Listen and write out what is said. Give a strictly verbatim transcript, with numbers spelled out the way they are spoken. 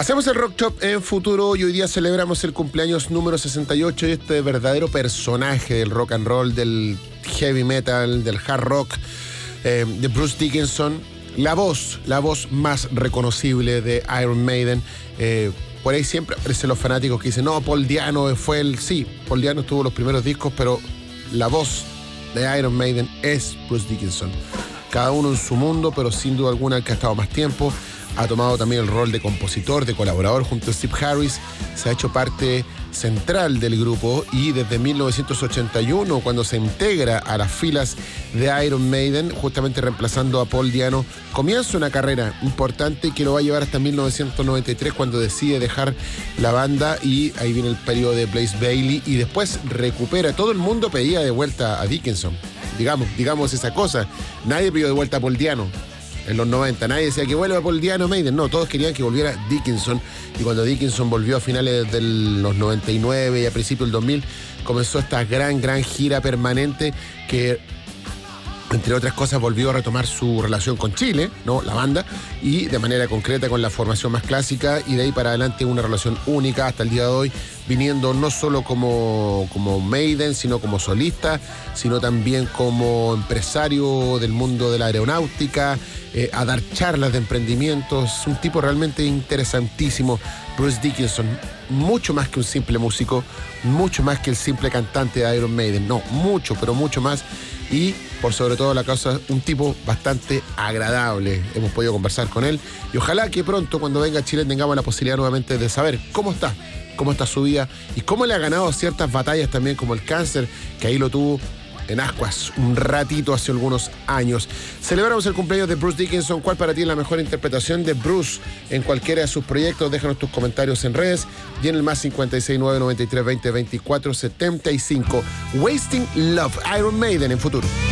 Hacemos el Rock Top en futuro y hoy día celebramos el cumpleaños número sesenta y ocho de este verdadero personaje del rock and roll, del heavy metal, del hard rock, eh, de Bruce Dickinson. La voz, la voz más reconocible de Iron Maiden. Eh, por ahí siempre aparecen los fanáticos que dicen, no, Paul Di'Anno fue el... Sí, Paul Di'Anno tuvo los primeros discos, pero la voz de Iron Maiden es Bruce Dickinson. Cada uno en su mundo, pero sin duda alguna el que ha estado más tiempo. Ha tomado también el rol de compositor, de colaborador junto a Steve Harris. Se ha hecho parte central del grupo y desde mil novecientos ochenta y uno, cuando se integra a las filas de Iron Maiden, justamente reemplazando a Paul Di'Anno, comienza una carrera importante que lo va a llevar hasta mil novecientos noventa y tres, cuando decide dejar la banda, y ahí viene el periodo de Blaze Bayley y después recupera. Todo el mundo pedía de vuelta a Dickinson, digamos, digamos esa cosa. Nadie pidió de vuelta a Paul Di'Anno. En los noventa nadie decía que vuelva Paul Di'Anno Maiden, no, todos querían que volviera Dickinson, y cuando Dickinson volvió a finales de los noventa y nueve y a principios del dos mil, comenzó esta gran, gran gira permanente que, entre otras cosas, volvió a retomar su relación con Chile, ¿no? La banda, y de manera concreta con la formación más clásica, y de ahí para adelante una relación única hasta el día de hoy, viniendo no solo como, como Maiden, sino como solista, sino también como empresario del mundo de la aeronáutica, eh, a dar charlas de emprendimientos. Un tipo realmente interesantísimo, Bruce Dickinson. Mucho más que un simple músico, mucho más que el simple cantante de Iron Maiden, no, mucho, pero mucho más. Y por sobre todo la causa, un tipo bastante agradable. Hemos podido conversar con él y ojalá que pronto, cuando venga a Chile, tengamos la posibilidad nuevamente de saber cómo está, cómo está su vida y cómo le ha ganado ciertas batallas también, como el cáncer, que ahí lo tuvo en ascuas un ratito hace algunos años. Celebramos el cumpleaños de Bruce Dickinson. ¿Cuál para ti es la mejor interpretación de Bruce en cualquiera de sus proyectos? Déjanos tus comentarios en redes y en el más cincuenta y seis, nueve noventa y tres, veinte, veinticuatro, setenta y cinco. Wasting Love, Iron Maiden en futuro.